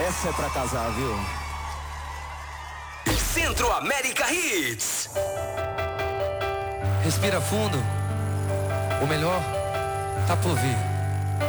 Essa é pra casar, viu? Centro América Hits. Respira fundo. O melhor tá por vir.